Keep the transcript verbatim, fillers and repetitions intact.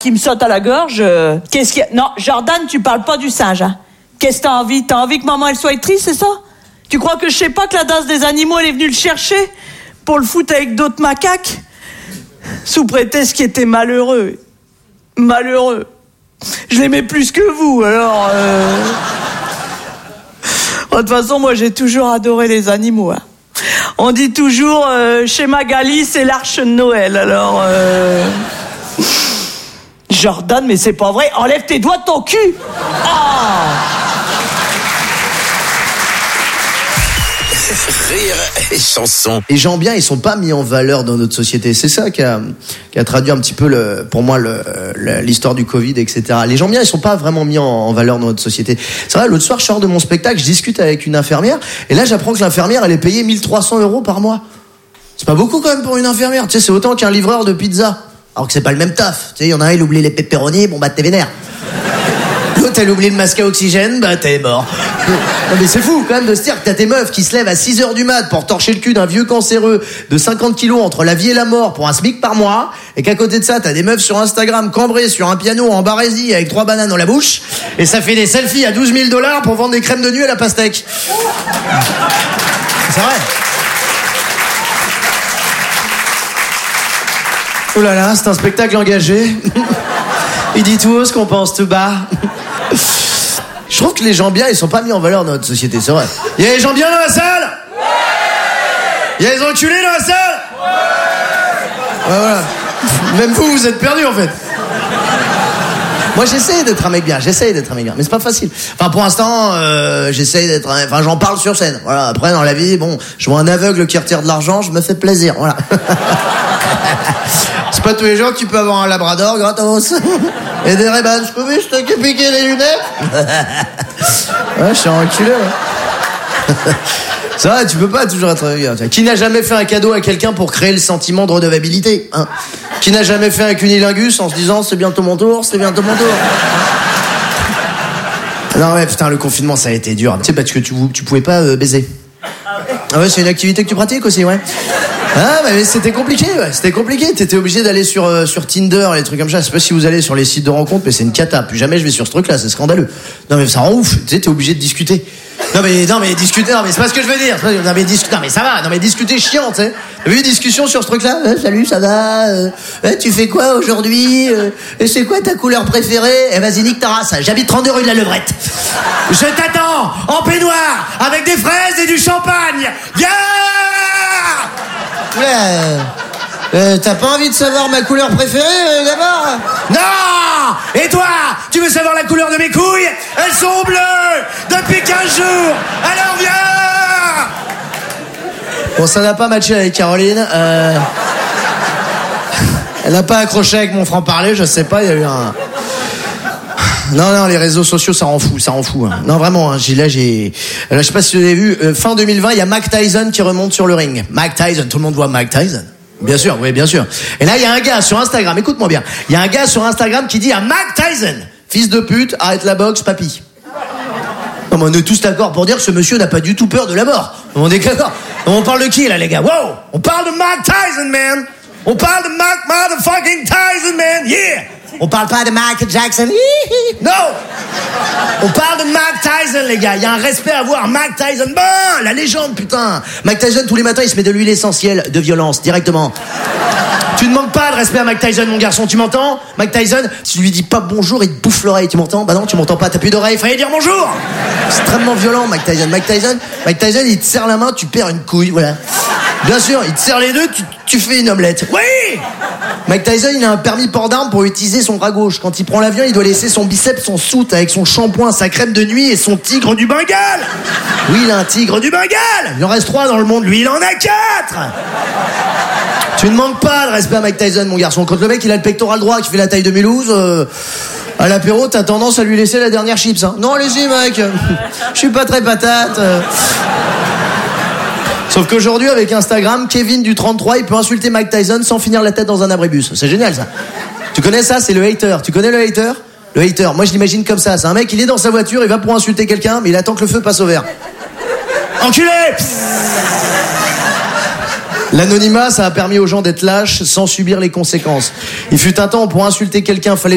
qui me saute à la gorge. Euh, qu'est-ce qu'il y a? Non, Jordan, tu parles pas du singe, hein. Qu'est-ce que t'as envie? T'as envie que maman, elle soit triste, c'est ça? Tu crois que je sais pas que la danse des animaux, elle est venue le chercher pour le foutre avec d'autres macaques? Sous prétexte qu'il était malheureux. Malheureux. Je l'aimais plus que vous, alors... Euh... De toute façon, moi, j'ai toujours adoré les animaux, hein. On dit toujours, euh, chez Magali, c'est l'arche de Noël, alors... Euh... Jordan, mais c'est pas vrai. Enlève tes doigts de ton cul. Ah. Rire et chanson. Les gens bien, ils sont pas mis en valeur dans notre société. C'est ça qui a, qui a traduit un petit peu, le, pour moi, le, le, l'histoire du Covid, et cetera. Les gens bien, ils sont pas vraiment mis en, en valeur dans notre société. C'est vrai, l'autre soir, je sors de mon spectacle, je discute avec une infirmière, et là, j'apprends que l'infirmière, elle est payée mille trois cents euros par mois. C'est pas beaucoup quand même pour une infirmière. Tu sais, c'est autant qu'un livreur de pizza. Alors que c'est pas le même taf. Tu sais, il y en a un, il oublie les pepperonis, bon bah t'es vénère. L'autre, elle oublie le masque à oxygène, bah t'es mort. Non mais c'est fou quand même de se dire que t'as tes meufs qui se lèvent à six heures du mat pour torcher le cul d'un vieux cancéreux de cinquante kilos entre la vie et la mort pour un SMIC par mois, et qu'à côté de ça, t'as des meufs sur Instagram cambrées sur un piano en barésie avec trois bananes dans la bouche, et ça fait des selfies à douze mille dollars pour vendre des crèmes de nuit à la pastèque. C'est vrai. Oh là là, c'est un spectacle engagé. Il dit tout haut ce qu'on pense tout bas. Je trouve que les gens bien, ils sont pas mis en valeur dans notre société, c'est vrai. Il y a les gens bien dans la salle? Ouais. Il y a les enculés dans la salle? Ouais. Ouais, voilà. Même vous, vous êtes perdus en fait. Moi, j'essaie d'être un mec bien, j'essaie d'être un mec bien, mais c'est pas facile. Enfin, pour l'instant, euh, j'essaie d'être un... Enfin, j'en parle sur scène. Voilà. Après, dans la vie, bon, je vois un aveugle qui retire de l'argent, je me fais plaisir, voilà. C'est pas tous les jours que tu peux avoir un labrador gratos. Et des Ray-Ban. Je peux vu, je t'ai piqué les lunettes. Ouais, je suis enculé, ouais. C'est vrai, tu peux pas toujours être... Qui n'a jamais fait un cadeau à quelqu'un pour créer le sentiment de redevabilité, hein? Qui n'a jamais fait un cunilingus en se disant c'est bientôt mon tour, c'est bientôt mon tour. Non ouais, putain, le confinement ça a été dur. Tu sais, parce que tu, tu pouvais pas euh, baiser. Ah ouais, c'est une activité que tu pratiques aussi, ouais. Ah mais c'était compliqué, ouais, c'était compliqué. T'étais obligé d'aller sur euh, sur Tinder, les trucs comme ça. Je sais pas si vous allez sur les sites de rencontres, mais c'est une cata. Plus jamais je vais sur ce truc-là, c'est scandaleux. Non mais ça rend ouf. Tu sais, t'es obligé de discuter. Non mais non mais discuter, non mais c'est pas ce que je veux dire. Non mais discuter, non mais ça va. Non mais discuter chiant, tu sais. T'as vu une discussion sur ce truc-là? euh, Salut, ça va euh, euh, tu fais quoi aujourd'hui euh, c'est quoi ta couleur préférée? Eh vas-y, nique ta race. J'habite trente-deux rue de la Levrette. Je t'attends en peignoir avec des fraises et du champagne. Viens. Ouais, euh, t'as pas envie de savoir ma couleur préférée euh, d'abord? Non. Et toi, tu veux savoir la couleur de mes couilles? Elles sont bleues depuis quinze jours. Alors viens. Bon, ça n'a pas matché avec Caroline. Euh... Elle n'a pas accroché avec mon franc-parler, je sais pas, il y a eu un... Non, non, les réseaux sociaux, ça rend fou, ça rend fou. Hein. Non, vraiment, hein, j'ai, là, j'ai... Là, je sais pas si vous avez vu, euh, fin deux mille vingt, il y a Mike Tyson qui remonte sur le ring. Mike Tyson, tout le monde voit Mike Tyson. Bien sûr, oui, bien sûr. Et là, il y a un gars sur Instagram, écoute-moi bien, il y a un gars sur Instagram qui dit à Mike Tyson, fils de pute, arrête la boxe, papy. Non, mais on est tous d'accord pour dire que ce monsieur n'a pas du tout peur de la mort. On est d'accord. On parle de qui, là, les gars? Wow! On parle de Mike Tyson, man! On parle de Mike motherfucking Tyson, man! Yeah! On parle pas de Michael Jackson. Non! On parle de Mike Tyson, les gars. Il y a un respect à avoir. Mike Tyson, ben, la légende, putain. Mike Tyson, tous les matins, il se met de l'huile essentielle de violence, directement. Tu ne manques pas de respect à Mike Tyson, mon garçon, tu m'entends? Mike Tyson, si tu lui dis pas bonjour, il te bouffe l'oreille, tu m'entends? Bah non, tu m'entends pas, t'as plus d'oreille, fallait dire bonjour! Extrêmement violent, Mike Tyson. Mike Tyson, Mike Tyson, il te serre la main, tu perds une couille, voilà. Bien sûr, il te serre les deux, tu, tu fais une omelette. Oui! Mike Tyson, il a un permis port d'armes pour utiliser son bras gauche. Quand il prend l'avion, il doit laisser son biceps, son soute avec son shampoing, sa crème de nuit et son tigre du Bengale. Oui, il a un tigre du Bengale. Il en reste trois dans le monde, lui, il en a quatre. Tu ne manques pas de respect à Mike Tyson, mon garçon. Quand le mec, il a le pectoral droit qui fait la taille de Mulhouse, euh, à l'apéro, t'as tendance à lui laisser la dernière chips, hein. Non, allez-y, mec. Je suis pas très patate. Euh... Sauf qu'aujourd'hui, avec Instagram, Kevin du trente-trois, il peut insulter Mike Tyson sans finir la tête dans un abribus. C'est génial, ça. Tu connais ça? C'est le hater. Tu connais le hater? Le hater, moi je l'imagine comme ça. C'est un mec, il est dans sa voiture, il va pour insulter quelqu'un, mais il attend que le feu passe au vert. Enculé! L'anonymat, ça a permis aux gens d'être lâches sans subir les conséquences. Il fut un temps où pour insulter quelqu'un, fallait